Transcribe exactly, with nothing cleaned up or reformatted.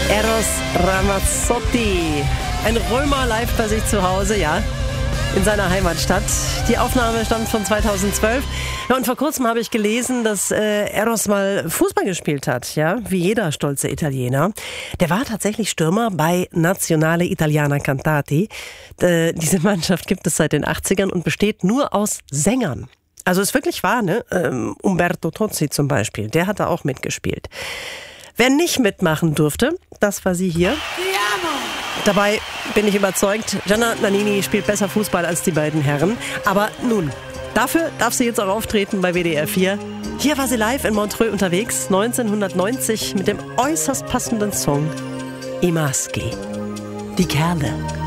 Eros Ramazzotti. Ein Römer live bei sich zu Hause, ja, in seiner Heimatstadt. Die Aufnahme stammt von zweitausendzwölf. Ja, und vor kurzem habe ich gelesen, dass äh, Eros mal Fußball gespielt hat, ja, wie jeder stolze Italiener. Der war tatsächlich Stürmer bei Nazionale Italiana Cantati. Äh, diese Mannschaft gibt es seit den achtzigern und besteht nur aus Sängern. Also ist wirklich wahr, ne? Ähm, Umberto Tozzi zum Beispiel, der hat da auch mitgespielt. Wer nicht mitmachen durfte, das war sie hier. Dabei bin ich überzeugt, Gianna Nannini spielt besser Fußball als die beiden Herren. Aber nun, dafür darf sie jetzt auch auftreten bei W D R vier. Hier war sie live in Montreux unterwegs, neunzehnhundertneunzig, mit dem äußerst passenden Song I Maschi, die Kerle.